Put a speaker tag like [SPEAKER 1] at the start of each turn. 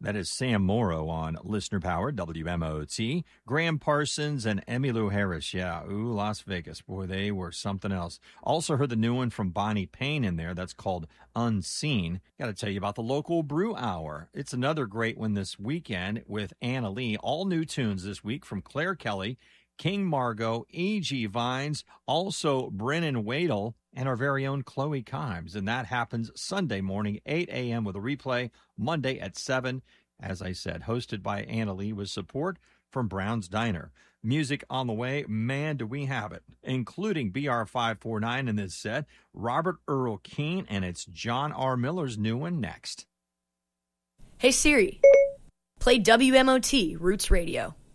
[SPEAKER 1] That is Sam Morrow on Listener Power, WMOT. Graham Parsons and Emmylou Harris. Yeah, ooh, Las Vegas. Boy, they were something else. Also heard the new one from Bonnie Payne in there. That's called Unseen. Got to tell you about the local brew hour. It's another great one this weekend with Anna Lee. All new tunes this week from Claire Kelly, King Margot, E.G. Vines, also Brennan Wadle, and our very own Chloe Kimes. And that happens Sunday morning, 8 a.m. with a replay Monday at 7. As I said, hosted by Anna Lee with support from Brown's Diner. Music on the way, man, do we have it, including BR549 in this set, Robert Earl Keen, and it's John R. Miller's new one next.
[SPEAKER 2] Hey Siri, play WMOT Roots Radio.